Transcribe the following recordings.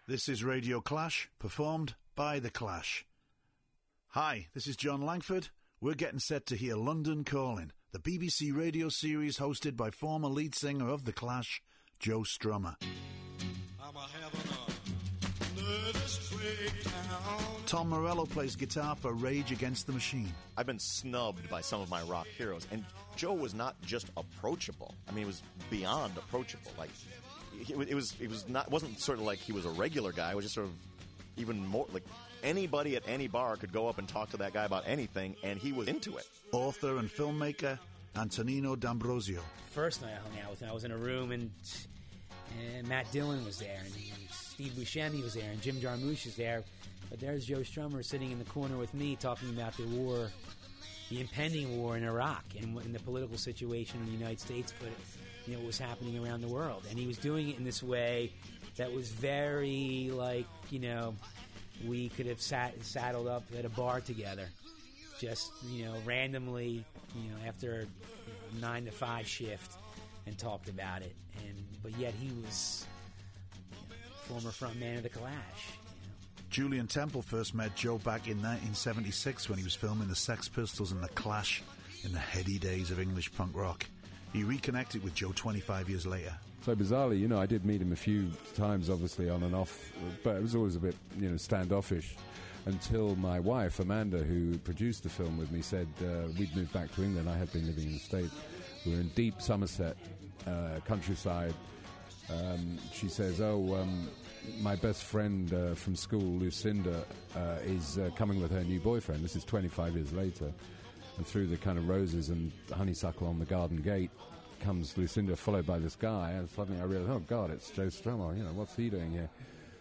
This is Radio Clash, performed by The Clash. Hi, this is John Langford. We're getting set to hear London Calling, the BBC radio series hosted by former lead singer of The Clash, Joe Strummer. I'm having a nervous breakdown. Tom Morello plays guitar for Rage Against the Machine. I've been snubbed by some of my rock heroes, and Joe was not just approachable. I mean, he was beyond approachable. Like, it wasn't sort of like he was a regular guy. It was just sort of even more like anybody at any bar could go up and talk to that guy about anything, and he was into it. Author and filmmaker Antonino D'Ambrosio. First night I hung out with him, I was in a room, and Matt Dillon was there, and Steve Buscemi was there, and Jim Jarmusch was there. But there's Joe Strummer sitting in the corner with me talking about the war, the impending war in Iraq, and the political situation in the United States, but what was happening around the world. And he was doing it in this way that was very like, we could have saddled up at a bar together, just, randomly, after a 9 to 5 shift, and talked about it. But yet he was former frontman of The Clash. Julian Temple first met Joe back in 1976 when he was filming the Sex Pistols and The Clash in the heady days of English punk rock. He reconnected with Joe 25 years later. So bizarrely, I did meet him a few times, obviously, on and off, but it was always a bit, standoffish, until my wife, Amanda, who produced the film with me, said we'd moved back to England. I had been living in the States. We were in deep Somerset, countryside. She says, my best friend from school, Lucinda, is coming with her new boyfriend. This is 25 years later. And through the kind of roses and honeysuckle on the garden gate comes Lucinda, followed by this guy, and suddenly I realized, oh God, it's Joe Strummer. What's he doing here?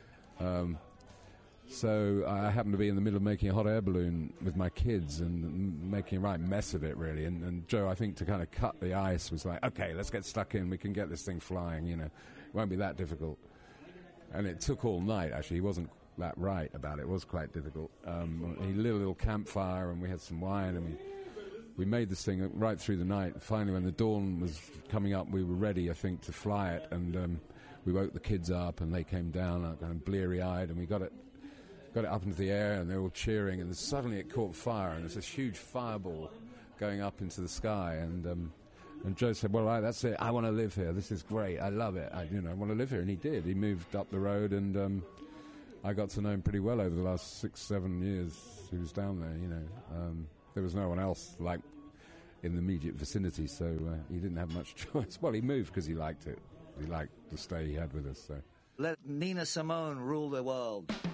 So I happened to be in the middle of making a hot air balloon with my kids and making a right mess of it, really. And Joe, I think, to kind of cut the ice, was like, okay, let's get stuck in. We can get this thing flying. It won't be that difficult. And it took all night, actually. He wasn't that right about it. It was quite difficult. He lit a little campfire, and we had some wine, and we made this thing right through the night. Finally, when the dawn was coming up, we were ready, I think, to fly it. And we woke the kids up, and they came down kind of bleary-eyed, and we got it up into the air, and they were all cheering. And suddenly it caught fire, and there's this huge fireball going up into the sky. And Joe said, well, right, that's it. I want to live here. This is great. I love it. I want to live here. And he did. He moved up the road, and I got to know him pretty well over the last 6-7 years he was down there, There was no one else like in the immediate vicinity, so he didn't have much choice. Well, he moved because he liked it. He liked the stay he had with us. So let Nina Simone rule the world.